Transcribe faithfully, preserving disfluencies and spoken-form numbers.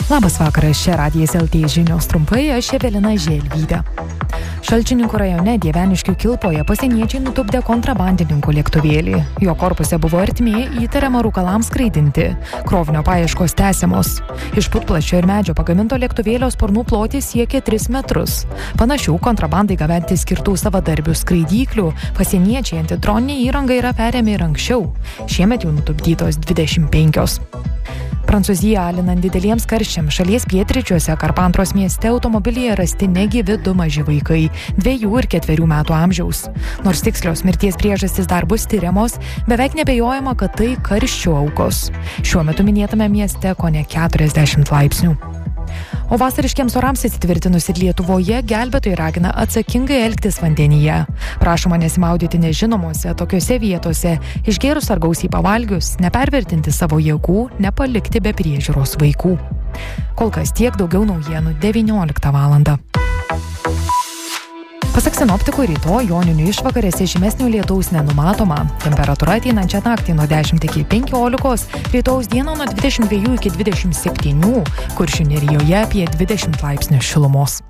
Labas vakaras, čia Radijas L T žinios trumpai, aš Evelina Želvytė. Šalčininkų rajone Dieveniškių Kilpoje pasieniečiai nutupdė kontrabandininkų lėktuvėlį. Jo korpuse buvo ertmė, įtariama rūkalams skraidinti. Krovinio paieškos tęsiamos. Iš putplasčio ir medžio pagaminto lėktuvėlio sparnų plotis siekia tris metrus. Panašių kontrabandai gabenti skirtų savadarbių skraidyklių pasieniečiai antidroninė įranga yra perėmę ir anksčiau. Šiemet jau nutupdytos dvidešimt penkios. Prancūziją alinant dideliems karščiams šalies pietryčiuose Karpantros mieste automobilyje rasti negyvi du maži vaikai, dviejų ir ketverių metų amžiaus. Nors tikslios mirties priežastys dar bus tiriamos, beveik nebejojama, kad tai karščių aukos. Šiuo metu minėtame mieste kone keturiasdešimt laipsnių. O vasariškiams orams įsitvirtinus ir Lietuvoje gelbėtojai ragina atsakingai elgtis vandenyje. Prašoma nesimaudyti nežinomose tokiose vietose, išgėrus ar gausiai pavalgius, nepervertinti savo jėgų, nepalikti be priežiūros vaikų. Kol kas tiek, daugiau naujienų devynioliktą valandą. Pasak sinoptikų, rytoj joninių išvakarėse žymesnio lietaus nenumatoma. Temperatūra ateinančią naktį nuo dešimt iki penkiolikos, rytojaus dieną nuo dvidešimt dviejų iki dvidešimt septynių, Kuršių nerijoje apie dvidešimt laipsnių šilumos.